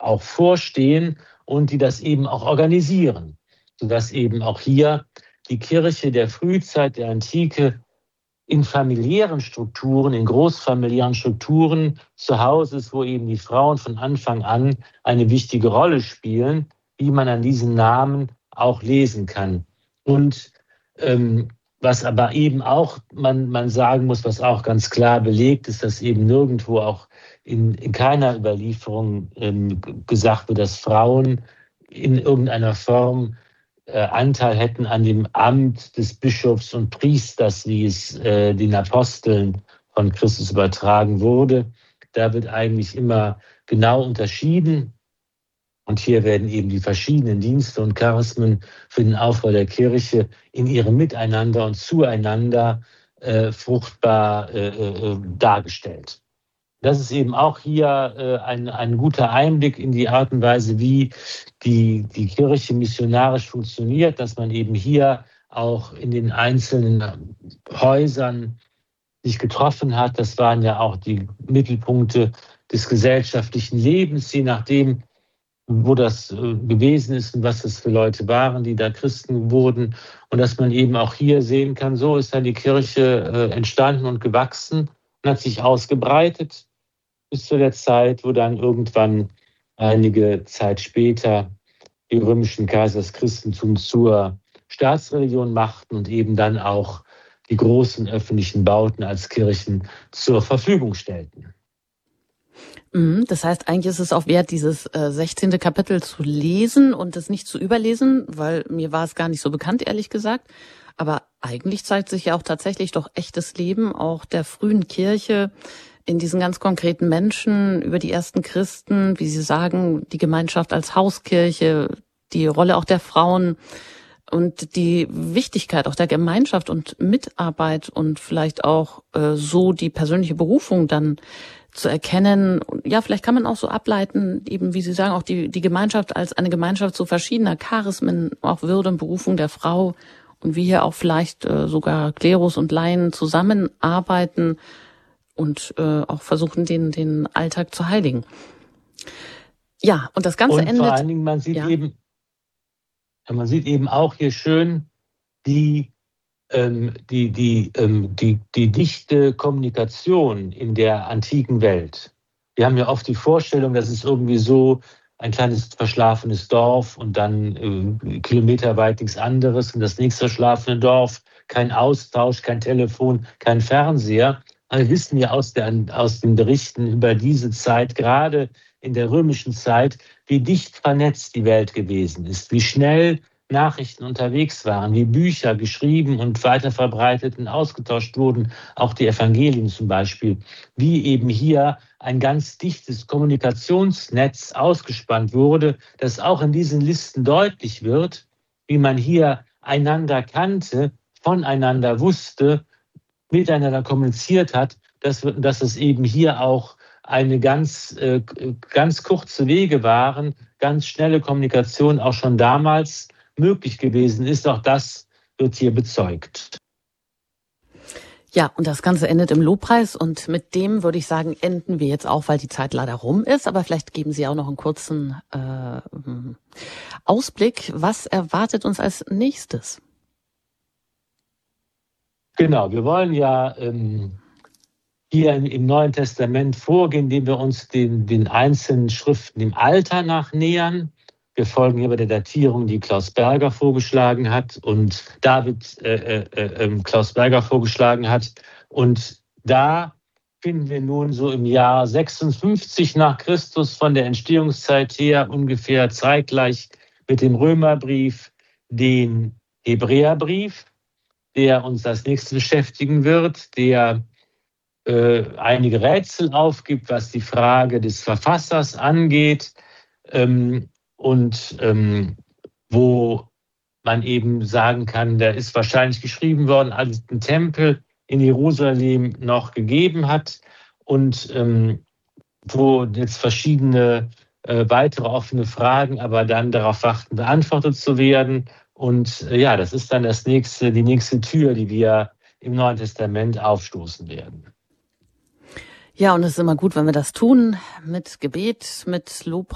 auch vorstehen und die das eben auch organisieren, sodass eben auch hier die Kirche der Frühzeit, der Antike, in familiären Strukturen, in großfamiliären Strukturen zu Hause ist, wo eben die Frauen von Anfang an eine wichtige Rolle spielen, wie man an diesen Namen auch lesen kann. Und was aber eben auch man sagen muss, was auch ganz klar belegt ist, dass eben nirgendwo auch in keiner Überlieferung gesagt wird, dass Frauen in irgendeiner Form Anteil hätten an dem Amt des Bischofs und Priesters, wie es den Aposteln von Christus übertragen wurde. Da wird eigentlich immer genau unterschieden. Und hier werden eben die verschiedenen Dienste und Charismen für den Aufbau der Kirche in ihrem Miteinander und Zueinander fruchtbar dargestellt. Das ist eben auch hier ein guter Einblick in die Art und Weise, wie die Kirche missionarisch funktioniert, dass man eben hier auch in den einzelnen Häusern sich getroffen hat. Das waren ja auch die Mittelpunkte des gesellschaftlichen Lebens, je nachdem, wo das gewesen ist und was das für Leute waren, die da Christen wurden. Und dass man eben auch hier sehen kann, so ist dann die Kirche entstanden und gewachsen und hat sich ausgebreitet bis zu der Zeit, wo dann irgendwann einige Zeit später die römischen Kaiser das Christentum zur Staatsreligion machten und eben dann auch die großen öffentlichen Bauten als Kirchen zur Verfügung stellten. Das heißt, eigentlich ist es auch wert, dieses 16. Kapitel zu lesen und es nicht zu überlesen, weil mir war es gar nicht so bekannt, ehrlich gesagt. Aber eigentlich zeigt sich ja auch tatsächlich doch echtes Leben, auch der frühen Kirche, in diesen ganz konkreten Menschen, über die ersten Christen, wie Sie sagen, die Gemeinschaft als Hauskirche, die Rolle auch der Frauen und die Wichtigkeit auch der Gemeinschaft und Mitarbeit und vielleicht auch so die persönliche Berufung dann zu erkennen. Ja, vielleicht kann man auch so ableiten, eben wie Sie sagen, auch die Gemeinschaft als eine Gemeinschaft so verschiedener Charismen, auch Würde und Berufung der Frau und wie hier auch vielleicht sogar Klerus und Laien zusammenarbeiten und auch versuchen, den Alltag zu heiligen. Ja, und das Ganze endet. Und vor allen Dingen, man sieht eben auch hier schön die dichte Kommunikation in der antiken Welt. Wir haben ja oft die Vorstellung, das ist irgendwie so ein kleines verschlafenes Dorf und dann kilometerweit nichts anderes und das nächste verschlafene Dorf, kein Austausch, kein Telefon, kein Fernseher. Aber wir wissen ja aus den Berichten über diese Zeit, gerade in der römischen Zeit, wie dicht vernetzt die Welt gewesen ist, wie schnell Nachrichten unterwegs waren, wie Bücher geschrieben und weiterverbreitet und ausgetauscht wurden, auch die Evangelien zum Beispiel, wie eben hier ein ganz dichtes Kommunikationsnetz ausgespannt wurde, das auch in diesen Listen deutlich wird, wie man hier einander kannte, voneinander wusste, miteinander kommuniziert hat, dass es eben hier auch eine ganz kurze Wege waren, ganz schnelle Kommunikation auch schon damals möglich gewesen ist. Auch das wird hier bezeugt. Ja, und das Ganze endet im Lobpreis und mit dem würde ich sagen, enden wir jetzt auch, weil die Zeit leider rum ist. Aber vielleicht geben Sie auch noch einen kurzen Ausblick. Was erwartet uns als nächstes? Genau, wir wollen ja hier im Neuen Testament vorgehen, indem wir uns den einzelnen Schriften im Alter nach nähern. Wir folgen hier bei der Datierung, die Klaus Berger vorgeschlagen hat und David Klaus Berger vorgeschlagen hat. Und da finden wir nun so im Jahr 56 nach Christus von der Entstehungszeit her ungefähr zeitgleich mit dem Römerbrief den Hebräerbrief, der uns als nächstes beschäftigen wird, der einige Rätsel aufgibt, was die Frage des Verfassers angeht und wo man eben sagen kann, der ist wahrscheinlich geschrieben worden, als es den Tempel in Jerusalem noch gegeben hat und wo jetzt verschiedene weitere offene Fragen aber dann darauf warten, beantwortet zu werden. Und ja, das ist dann die nächste Tür, die wir im Neuen Testament aufstoßen werden. Ja, und es ist immer gut, wenn wir das tun, mit Gebet, mit Lobpreis.